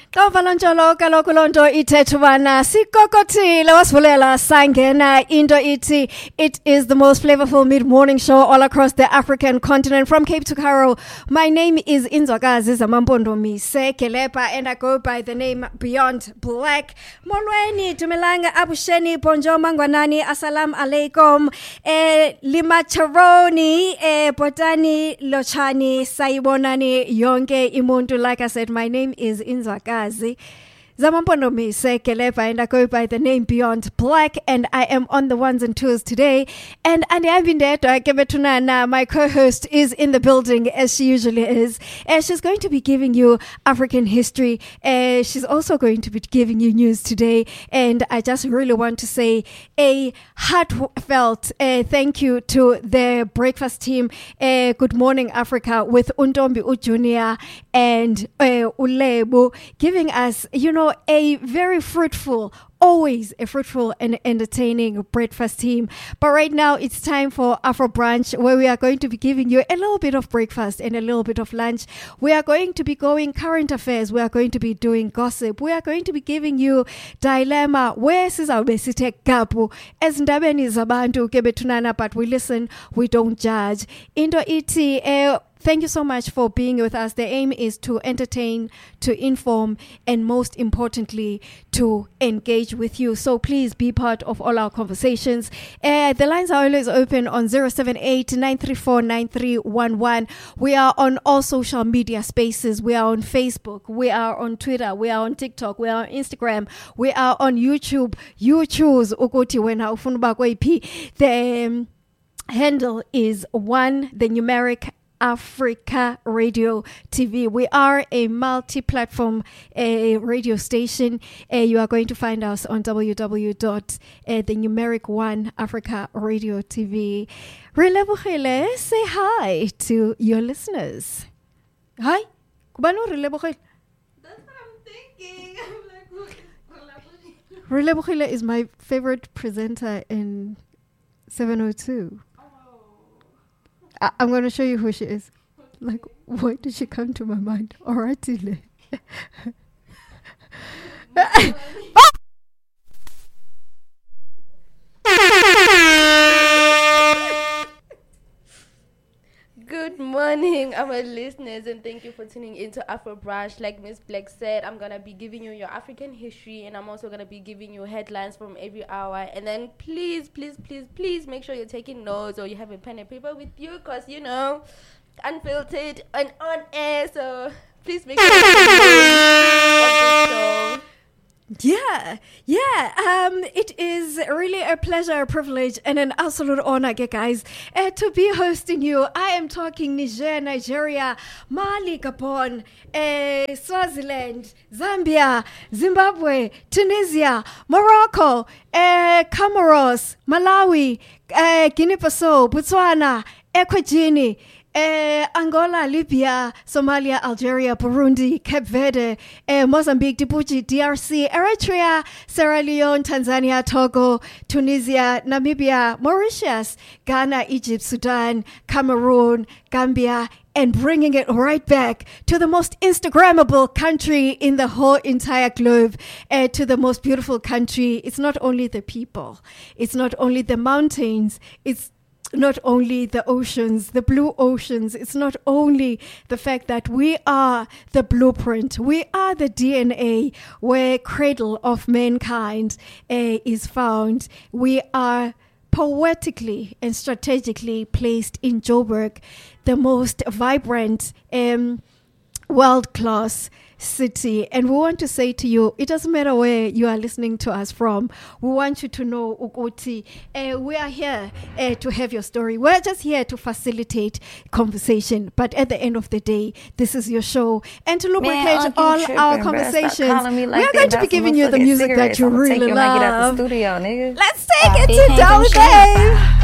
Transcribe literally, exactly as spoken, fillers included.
Kavalonjolo kaloku lonto ithetubana sikokothile wasivulela sangena into iti. It is the most flavorful mid-morning show all across the African continent from Cape to Cairo. My name is Inzwakazi Zamampondo Mise Kelepa and I go by the name Beyond Black. Molweni Dumelanga Abusheni Bonjour Mangwanani Assalamu alaikum eh, Limacharoni eh, Botani Lochani Sayibonani Yonke Imuntu. Like I said, my name is Inzwakazi Zamampondo Mise Kelepa and I go by the name Beyond Black, and I am on the ones and twos today. And Andi Abindeto, my co-host, is in the building as she usually is. And she's going to be giving you African history. Uh, she's also going to be giving you news today. And I just really want to say a heartfelt uh, thank you to the breakfast team. Uh, Good Morning Africa with Untombi Ujunia and uh, Ulebo, giving us, you know, a very fruitful, always a fruitful and entertaining breakfast team. But right now it's time for Afro Brunch, where we are going to be giving you a little bit of breakfast and a little bit of lunch. We are going to be going current affairs. We are going to be doing gossip. We are going to be giving you dilemma. Where is our besite gapu? As ndabeni zabantu kebetunana, but we listen, we don't judge. Indo iti eh, Thank you so much for being with us. The aim is to entertain, to inform, and most importantly, to engage with you. So please be part of all our conversations. Uh, the lines are always open on zero seven eight, nine three four, nine three one one. We are on all social media spaces. We are on Facebook. We are on Twitter. We are on TikTok. We are on Instagram. We are on YouTube. You choose. Ukoti wena ufuna bakwepi. The um, handle is one, the numeric Africa Radio T V. We are a multi-platform uh, radio station. Uh, you are going to find us on w w w dot the numeric one Africa Radio T V. Relebohile, say hi to your listeners. Hi. Kubano Relebohile? That's what I'm thinking. I'm like, Relebohile is my favorite presenter in seven oh two. I- I'm going to show you who she is. Like, why did she come to my mind? All right, Tile. Good morning, our listeners, and thank you for tuning into Afro Brush. Like Miss Black said, I'm going to be giving you your African history, and I'm also going to be giving you headlines from every hour. And then please, please, please, please make sure you're taking notes or you have a pen and paper with you, because, you know, unfiltered and on air. So please make sure you're taking notes of this show. Yeah, yeah. Um, it is really a pleasure, a privilege, and an absolute honor, okay, guys, uh, to be hosting you. I am talking Niger, Nigeria, Mali, Gabon, uh, Swaziland, Zambia, Zimbabwe, Tunisia, Morocco, uh, Comoros, Malawi, uh, Guinea-Bissau, Botswana, Ecuador, Uh, Angola, Libya, Somalia, Algeria, Burundi, Cape Verde, uh, Mozambique, Djibouti, D R C, Eritrea, Sierra Leone, Tanzania, Togo, Tunisia, Namibia, Mauritius, Ghana, Egypt, Sudan, Cameroon, Gambia, and bringing it right back to the most Instagrammable country in the whole entire globe, uh, to the most beautiful country. It's not only the people, it's not only the mountains, it's not only the oceans, the blue oceans. It's not only the fact that we are the blueprint, we are the D N A where cradle of mankind uh, is found. We are poetically and strategically placed in Joburg, the most vibrant, um, world-class city. And we want to say to you, it doesn't matter where you are listening to us from. We want you to know, Ukoti, uh, we are here uh, to have your story. We're just here to facilitate conversation. But at the end of the day, this is your show. And to lubricate all tripping, our conversations, like we are going to be giving you the music that you really love. Studio, Let's take uh, it to Dolly Babe.